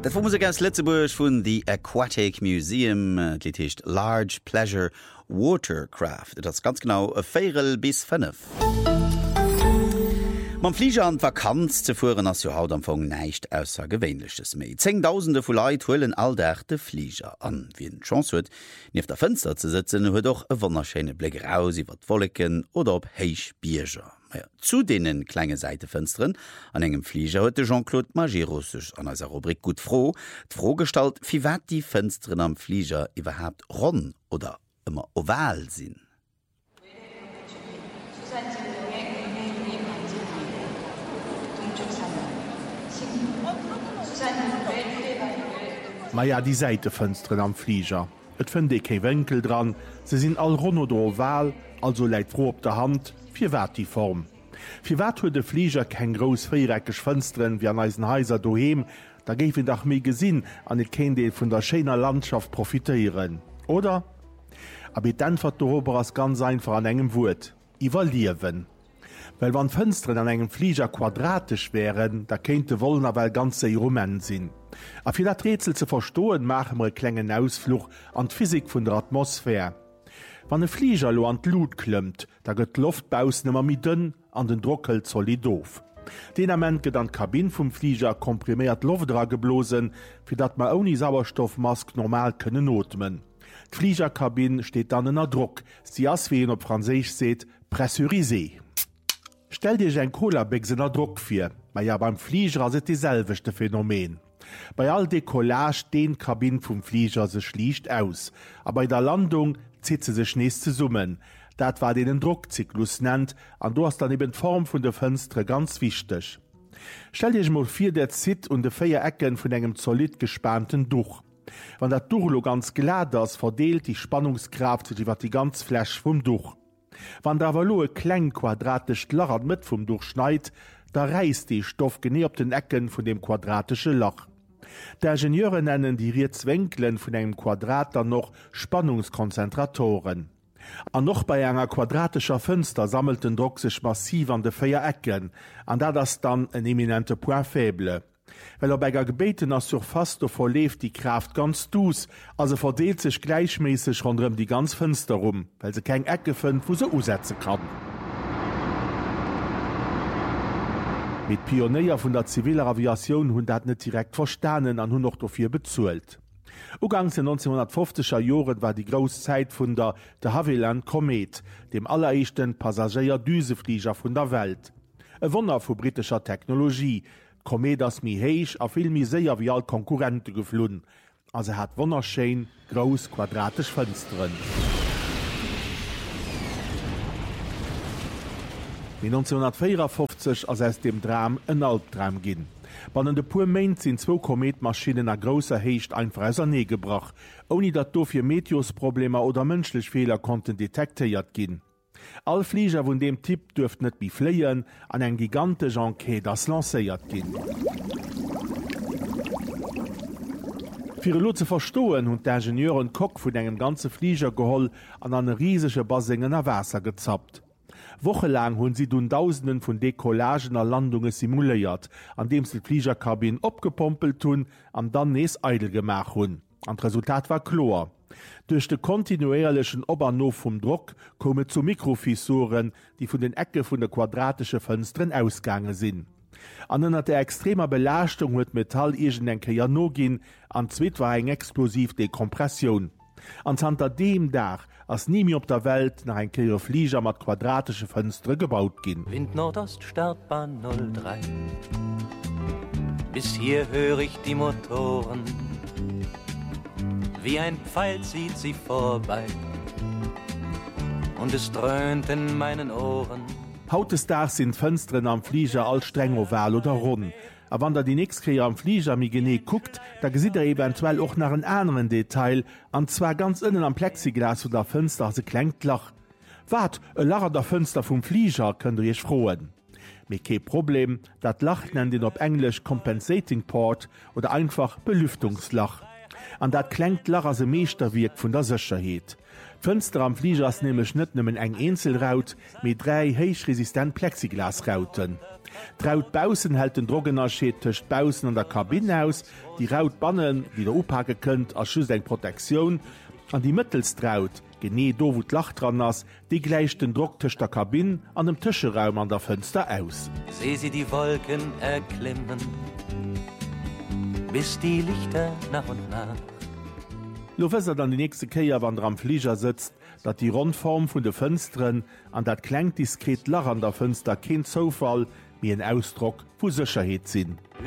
Dat war Musik aus Lützeburg vun The Aquatic Museum, dit hecht Large Pleasure Watercraft. Dat ganz genau 4 bis 5. Man Flieger an Vakanz ze fuhren ass jo Hautempfang neicht ausser gewéinleches méi. Zehntausende vu Leiit hullen alldach de Flieger an. Wie en Chance huet, nief der Fenster ze sitzen, huet doch e wonnerschene Blick raus iwwer Wolleken oder op Heich Bierger. Ja, zu denen kleine Seitefensteren an engem Flieger huet Jean-Claude Magirus an eiser Rubrik gut froh. D'Frogestalt, wie wat die Fensteren am Flieger iwwerhaft ronn oder immer oval sinn. Maja die Seitefenstren am Flieger. Et fën de kei Wenkel dran, se sinn all ronn oder oval, also läit froh op der Hand, fir wat die Form. Fir wat huet de Flieger kein gros viereckeg Fënstren wie an eisen Häiser doheem, da géif en dach méi gesinn an et Kendeel vun der schener Landschaft profitéieren. Oder? Aber dann wat dober ass ganz einfach an engem Wut. Iwer liewen. Well wann Fënstren an engem Flieger quadratisch wären, da kéinte wollen awel ganze Roman sinn. A fir dat Rätsel ze verstoen machen wir klengen Ausflug an d'Physik vun der Atmosphär. Wann e Flieger lo an d'Lut klëmmt, da gëtt Luftbausen ëmmer mi dünn, an den Drockel zolli doof. Den Amment gët an d'Kabin vum Flieger komprimiert Luftdra geblosen, fir dat ma oni Sauerstoffmask normal kënnen atmen. D'Fliegerkabin steht dann ënner Druck, si ass wie en op Franseich seet, pressurisé. Stell Dich eng Colabegsenner Druck fir, ma ja beim Flieger as et dieselwechte Phänomen. Bei all Decollage den Kabin vum Flieger se schlicht aus, a bei der Landung zit ze sech nächste Summen. Dat war den Druckzyklus nennt, an du hast dann eben Form vun de Fënstre ganz wichtig. Stell Dich mal fir der Zit und de 4 Ecken vun engem solid gespannten Duch. Wann dat Duchlo ganz glad ass, verdeelt die Spannungskraft iwwer die ganz Fläsch vum Duch. Wann der Valoe kleng quadratisch Lach mit vum Duch schneit, da reißt die Stoff gene op den Ecken vun dem quadratische Lach. D'Ingenieure nennen die Rierzwenklen vun engem Quadrat dann noch Spannungskonzentratoren. An noch bei enger quadratischer Fënster sammelt den Druck sech massiv an de 4 Ecken, an da das dann en eminente Point faible. Well er beiger Gebeten as Surface do verleeft die Kraft ganz dus, also verdeelt sech gleichmäßig rundum die ganz Fënster rum, weil se keng Ecke fënd, wo se usetzen kann. Mit Pioneier vun der ziviler Aviation hunn dat net direkt verstanen an hun noch dofir bezuelt. Ugangs in 1950er Joren war die Großzeit vun der de Havilland Komet, dem alleréischten Passagier-Düseflieger vun der Welt. E Wonder vu britischer Technologie, Komet ass mi héich a vill mi séier wie all Konkurrente geflohen, as hat wonnerschein gros quadratisch Fënsteren. In 1954 ass es dem Dram en Albtraum ginn. Wann de puer Main sinn 2 Kometmaschinen a grosser Heecht einfach auser nee gebracht, oni dat do fir Meteosproblemer oder mënschlech Fehler konnten detekteiert ginn. All Flieger vun dem Tipp dürft net bi fléien an eng gigante Enquete das lacéiert ginn. Fir lo ze verstoen hunn d'Ingenieuren Kock vun engem ganze Flieger geholl an an riesesche Basengener Wässer gezappt. Wochelang hunn sie dun Tausenden vun Decollagener Landunge simuléiert, an dem se Fliegerkabin opgepompelt hunn, an dann nees eidel gemach hunn. An Resultat war Chlor. Durch de kontinuierlichen Obernof vum Druck komme zu Mikrofissuren, die vun den Ecke vun de quadratische Fënstren ausgange sinn. Annner der extremer Belastung huet Metall igen en Keier no ginn, an zweet war eng explosiv Dekompression. Anhand dem Dach ass niemi op der Welt nach en Keier Flieger mat quadratische Fënstre gebaut ginn. Wind Nordost Startbahn 03. Bis hier höre ich die Motoren. Wie ein Pfeil zieht sie vorbei. Und es dröhnt in meinen Ohren. Hautes Dach sind Fënstren am Flieger all streng oval oder rund. A wann der die nächstkreier am Flieger mi gene guckt, da gesit eventuell auch nach een anderen Detail, an zwar ganz innen am Plexiglas oder Fenster se klenkt lach. Wat, e lacher der Fenster vum Flieger könnt ihr frohen. Me ke Problem, dat Lach nennt den op Englisch Compensating Port oder einfach Belüftungslach. An dat klenkt lacher se meester wirkt vun der Sicherheit. Fënster am Flieger ass nemech net nëmmen eng Einzelraut mit 3 héichresistent Plexiglasrauten. D'Raut Bausen hält den Drogennerscheet tëcht Bausen an der Kabine aus, die Raut bannen wieder ophage kënnt as schus eng Protektiun, an die Mëttelstraut, genee do wo d'Lach dran ass, déi gleicht den Druck tëcht der Kabin an dem Tëscheraum an der Fënster aus. Seh sie die Wolken erklimmen, bis die Lichter nach und nach. Lo wësser an die nächste Keier wann am Flieger sitzt, dat die Rundform vun de Fënstren an dat kleng diskret Lach an der Fënster kind Zofall wie en Ausdruck vu Sicherheet sinn.